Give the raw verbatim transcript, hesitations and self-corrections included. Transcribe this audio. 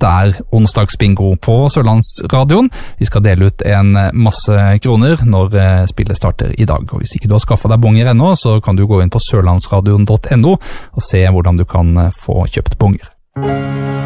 det er onsdagsbingo på Sørlandsradioen. Vi skal dele ut en masse kroner når spillet starter i dag. Og hvis ikke du har skaffet deg bonger ennå, så kan du gå inn på sørlandsradion punktum no og se hvordan du kan få kjøpt bonger.